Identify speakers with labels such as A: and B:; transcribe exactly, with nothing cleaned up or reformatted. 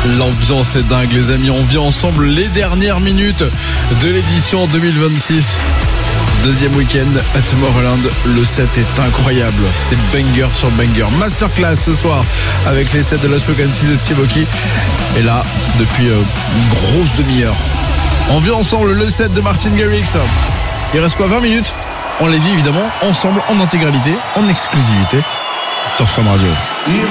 A: L'ambiance est dingue les amis, on vit ensemble les dernières minutes de l'édition deux mille vingt-six. Deuxième week-end à Tomorrowland, le set est incroyable, c'est banger sur banger. Masterclass ce soir avec les sets de Lost Frequencies et Steve Aoki. Et là, depuis euh, une grosse demi-heure, on vit ensemble le set de Martin Garrix. Il reste quoi, vingt minutes? On les vit évidemment ensemble en intégralité, en exclusivité sur Fun Radio.
B: If